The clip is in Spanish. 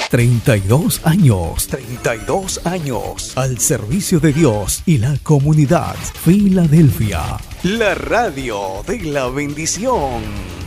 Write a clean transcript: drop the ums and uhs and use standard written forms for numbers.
32 años, 32 años al servicio de Dios y la comunidad. Filadelfia, la radio de la bendición.